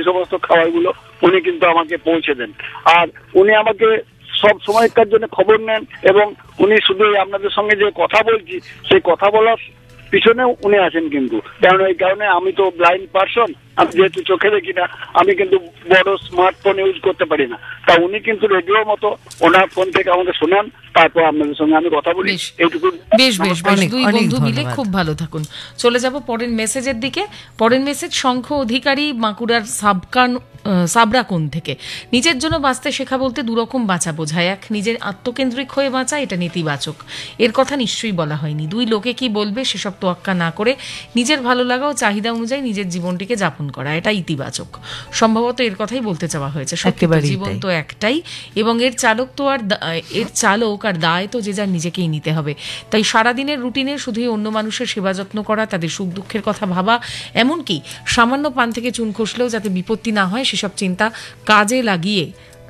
সমস্ত খাবারগুলো উনি কিন্তু আমাকে পৌঁছে দেন। আর উনি আমাকে সব সময়কার জন্য খবর নেন, এবং উনি শুধু আপনাদের সঙ্গে যে কথা বলছি সেই কথা বলার পিছনে উনি আছেন কিন্তু। কারণ এই কারণে আমি তো ব্লাইন্ড পারসন, আমি যেহেতু চোখে দেখি না, আমি কিন্তু বড় স্মার্টফোন ইউজ করতে পারি না। তা উনি কিন্তু রেডিওর মতো ওনার ফোন থেকে আমাকে শোনান, তারপর আপনাদের সঙ্গে আমি কথা বলি। এইটুকু। বেশ বেশ বেশ, দুই বন্ধু মিলে খুব ভালো থাকুন। চলে যাব পরের মেসেজের দিকে। পরের মেসেজ শঙ্খ অধিকারী, বাঁকুড়ার সাবরাকোণ থেকে। নিজের জন্য বাঁচতে শেখা বলতে দুরকম বাঁচা বোঝায়। এক, নিজের আত্মকেন্দ্রিক হয়ে বাঁচা, এটা নেতিবাচক, এর কথা নিশ্চয়ই বলা হয়নি। দুই, লোকে কি বলবে সেসব তোয়াক্কা না করে নিজের ভালো লাগা ও চাহিদা অনুযায়ী নিজের জীবনটিকে যাপন করা, এটা ইতিবাচক। সম্ভবত এর কথাই বলতে চাওয়া হয়েছে। সত্যি জীবন তো একটাই, এবং এর চালক আর দায় তো যে যার নিজেকেই নিতে হবে। তাই সারাদিনের রুটিনে শুধুই অন্য মানুষের সেবা যত্ন করা, তাদের সুখ দুঃখের কথা ভাবা, এমনকি সামান্য পান থেকে চুন খসলেও যাতে বিপত্তি না হয় সেসব চিন্তা কাজে লাগিয়ে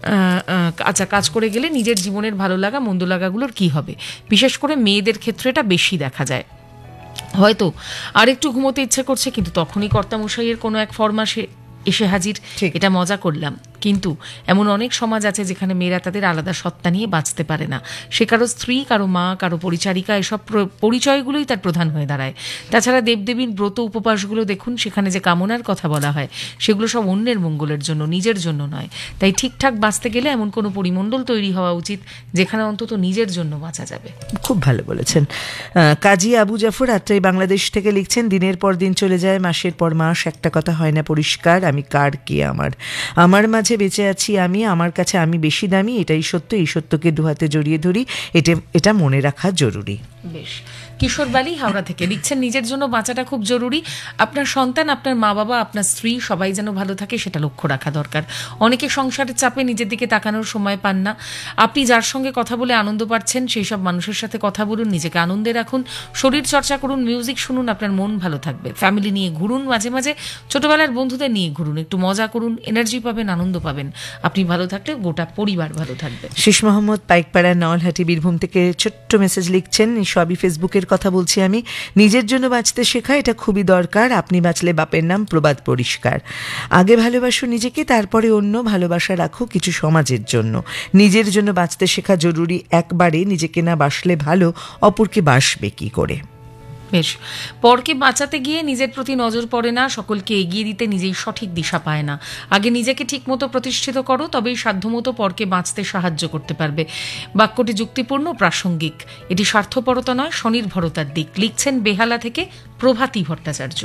কাজ করে গেলে নিজের জীবনের ভালো লাগা মন্দ লাগাগুলোর কি হবে। বিশেষ করে মেয়েদের ক্ষেত্রে এটা বেশি দেখা যায়। হয়তো আরেকটু ঘুমোতে ইচ্ছে করছে, কিন্তু তখনই কর্তামশাইয়ের কোনো এক ফরমাসে এসে হাজির। এটা মজা করলাম, কিন্তু এমন অনেক সমাজ আছে যেখানে মেয়েরা তাদের আলাদা সত্তা নিয়ে বাঁচতে পারে না। সে কারো স্ত্রী, কারো মা, কারো পরিচারিকা, এসব পরিচয়গুলোই তার প্রধান হয়ে দাঁড়ায়। তাছাড়া দেবদেবীর ব্রত উপবাসগুলো দেখুন, সেখানে যে কামনার কথা বলা হয় সেগুলো সব অন্যের মঙ্গলের জন্য, নিজের জন্য নয়। তাই ঠিকঠাক বাঁচতে গেলে এমন কোনো পরিমণ্ডল তৈরি হওয়া উচিত যেখানে অন্তত নিজের জন্য বাঁচা যাবে। খুব ভালো বলেছেন। কাজী আবু জাফর আত্রাই বাংলাদেশ থেকে লিখছেন, দিনের পর দিন চলে যায়, মাসের পর মাস, একটা কথা হয় না পরিষ্কার, আমি কার কে আমার মাঝে বেঁচে আছি আমি, আমার কাছে আমি বেশি দামি, এটাই সত্য। এই সত্যকে দুহাতে জড়িয়ে ধরি, এটা মনে রাখা জরুরি। বেশ। কিশোর বালি হাওড়া থেকে লিখছেন, নিজের জন্য বাঁচাটা খুব জরুরি। আপনার সন্তান, আপনার মা বাবা, আপনার স্ত্রী সবাই যেন ভালো থাকে সেটা লক্ষ্য রাখা দরকার। অনেকে সংসারের চাপে নিজের দিকে তাকানোর সময় পান না। আপনি যার সঙ্গে কথা বলে আনন্দ পাচ্ছেন সেই সব মানুষের সাথে কথা বলুন, নিজেকে আনন্দে রাখুন, শরীর চর্চা করুন, মিউজিক শুনুন, আপনার মন ভালো থাকবে। ফ্যামিলি নিয়ে ঘুরুন, মাঝে মাঝে ছোটবেলার বন্ধুদের নিয়ে ঘুরুন, একটু মজা করুন, এনার্জি পাবেন, আনন্দ পাবেন। আপনি ভালো থাকলে গোটা পরিবার ভালো থাকবে। শীষ মোহাম্মদ পাইকপাড়া নলহাটি বীরভূম থেকে ছোট্ট মেসেজ লিখছেন, সবই ফেসবুকের কথা বলছি আমি। নিজের জন্য বাঁচতে শেখা, এটা খুবই দরকার। আপনি বাঁচলে বাপের নাম, প্রবাদ পরিষ্কার। আগে ভালোবাসো নিজেকে, তারপরে অন্য, ভালোবাসা রাখো কিছু সমাজের জন্য। নিজের জন্য বাঁচতে শেখা জরুরি। একবারে নিজেকে না বাসলে ভালো, অপরকে বাসবে কি করে। বেশ। পরকে বাঁচাতে গিয়ে নিজের প্রতি নজর পড়ে না, সকলকে এগিয়ে দিতে নিজেই সঠিক দিশা পায় না। আগে নিজেকে ঠিকমতো প্রতিষ্ঠিত করো, তবেই সাধ্যমতো পরকে বাঁচতে সাহায্য করতে পারবে। বাক্যটি যুক্তিপূর্ণ, প্রাসঙ্গিক। এটি স্বার্থপরতা নয়, স্বনির্ভরতার দিক। লিখছেন বেহালা থেকে প্রভাতী ভট্টাচার্য।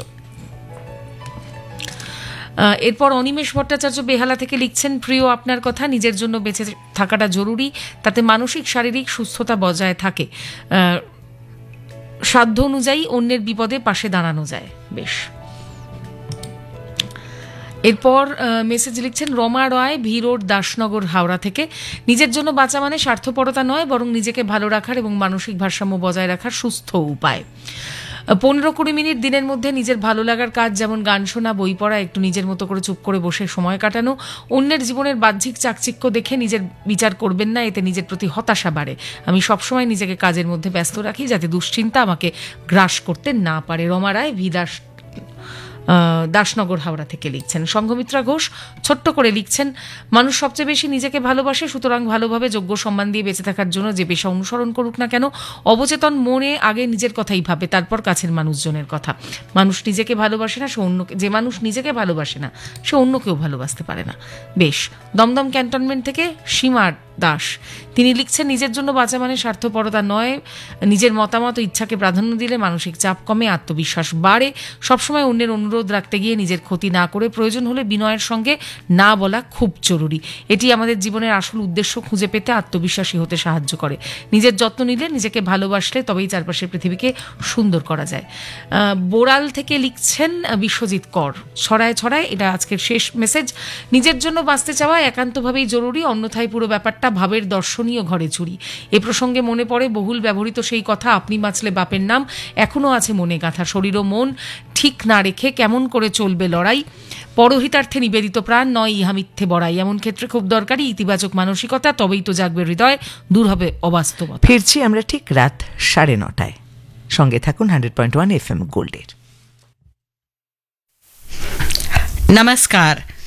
এরপর অনিমেষ ভট্টাচার্য বেহালা থেকে লিখছেন, প্রিয়, আপনার কথা, নিজের জন্য বেঁচে থাকাটা জরুরি, তাতে মানসিক শারীরিক সুস্থতা বজায় থাকে। সাধ্য অনুযায়ী অন্যের বিপদে পাশে দাঁড়ানো যায়। বেশ। এরপর মেসেজ লিখছেন রমা রয়, ভি রোড, দাসনগর, হাওড়া থেকে। নিজের জন্য বাঁচা মানে স্বার্থপরতা নয়, বরং নিজেকে ভালো রাখার এবং মানসিক ভারসাম্য বজায় রাখার সুস্থ উপায়। 15-20 মিনিট দিনের মধ্যে নিজের ভালো লাগার কাজ, যেমন গান শোনা, বই পড়া, একটু নিজের মতো করে চুপ করে বসে সময় কাটানো। অন্যের জীবনের বাহ্যিক চাকচিক্য দেখে নিজের বিচার করবেন না, এতে নিজের প্রতি হতাশা বাড়ে। আমি সবসময় নিজেকে কাজের মধ্যে ব্যস্ত রাখি যাতে দুশ্চিন্তা আমাকে গ্রাস করতে না পারে। রমা রায়, দাসনগর, হাওড়া থেকে লিখছেন। সংঘমিত্রা ঘোষ ছোট্ট করে লিখছেন, মানুষ সবচেয়ে বেশি নিজেকে ভালোবাসে, সুতরাং ভালোভাবে যোগ্য সম্মান দিয়ে বেঁচে থাকার জন্য যে পেশা অনুসরণ করুক না কেন, অবচেতন মনে আগে নিজের কথাই ভাবে, তারপর কাছের মানুষজনের কথা। মানুষ নিজেকে ভালোবাসে না, যে মানুষ নিজেকে ভালোবাসে না সে অন্যকেও ভালোবাসতে পারে না। বেশ। দমদম ক্যান্টনমেন্ট থেকে সীমা দাস, তিনি লিখছেন, নিজের জন্য বাঁচা মানে স্বার্থপরতা নয়, নিজের মতামত ও ইচ্ছাকে প্রাধান্য দিলে মানসিক চাপ কমে, আত্মবিশ্বাস বাড়ে। সবসময় অন্যের অনুরোধ রাখতে গিয়ে নিজের ক্ষতি না করে প্রয়োজন হলে বিনয়ের সঙ্গে না বলা খুব জরুরি। এটি আমাদের জীবনের আসল উদ্দেশ্য খুঁজে পেতে আত্মবিশ্বাসী হতে সাহায্য করে। নিজের যত্ন নিলে, নিজেকে ভালোবাসলে তবেই চারপাশের পৃথিবীকে সুন্দর করা যায়। বোরাল থেকে লিখছেন বিশ্বজিৎ কর, ছড়ায় ছড়ায়, এটা আজকের শেষ মেসেজ। নিজের জন্য বাঁচতে চাওয়া একান্তভাবেই জরুরি, অন্যথায় পুরো ব্যাপারটা ভাবের দর্শনীয় ঘরে চুরি। এ প্রসঙ্গে মনে পড়ে বহুল ব্যবহৃত সেই কথা, আপনি বাঁচলে বাপের নাম, এখনো আছে মনে গাঁথা। শরীর ও মন ঠিক না রেখে কেমন করে চলবে লড়াই, পরহিতার্থে নিবেদিত প্রাণ নয় ইহা মিথ্যে বড়াই। এমন ক্ষেত্রে খুব দরকারি ইতিবাচক মানসিকতা, তবেই তো জাগবে হৃদয়, দূর হবে অবাস্তবতা। ফিরছি আমরা ঠিক রাত 9:30। সঙ্গে থাকুন 100.1 FM গোল্ডের। नमस्कार।